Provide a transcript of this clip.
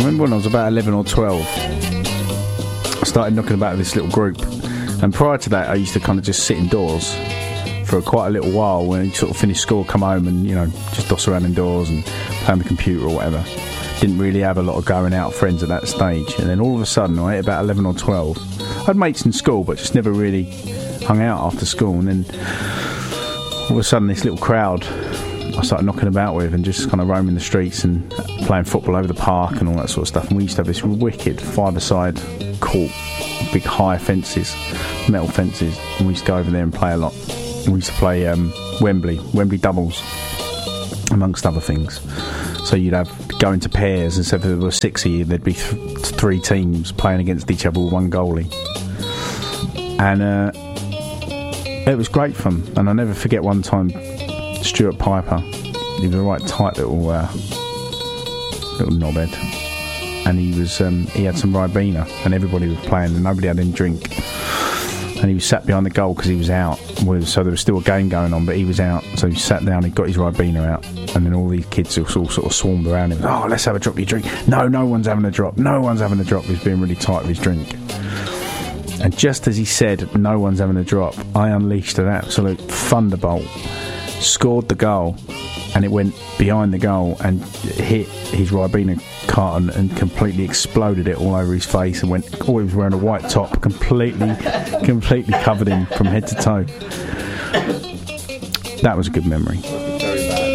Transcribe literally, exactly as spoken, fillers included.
remember when I was about eleven or twelve, I started knocking about with this little group, and prior to that I used to kind of just sit indoors for quite a little while. When you sort of finished school, come home and, you know, just doss around indoors and play on the computer or whatever. Didn't really have a lot of going out friends at that stage. And then all of a sudden, right, about eleven or twelve, I had mates in school but just never really hung out after school. And then all of a sudden this little crowd I started knocking about with and just kind of roaming the streets and playing football over the park and all that sort of stuff. And we used to have this wicked five-a-side court, big high fences, metal fences, and we used to go over there and play a lot. And we used to play um, Wembley, Wembley doubles, amongst other things. So you'd have go into pairs, and so if there were six of you, there'd be th- three teams playing against each other with one goalie. And uh, it was great fun. And I'll never forget one time, Stuart Piper, he was a right tight little uh, little knobhead, and he was um, he had some Ribena, and everybody was playing and nobody had any drink, and he was sat behind the goal because he was out, so there was still a game going on but he was out, so he sat down, he got his Ribena out, and then all these kids all sort of swarmed around him. Oh, let's have a drop of your drink. No, no one's having a drop, no one's having a drop. He was being really tight with his drink. And just as he said, no one's having a drop, I unleashed an absolute thunderbolt, scored the goal, and it went behind the goal and hit his Ribena carton and completely exploded it all over his face, and went, oh, he was wearing a white top, completely completely covered him from head to toe. That was a good memory.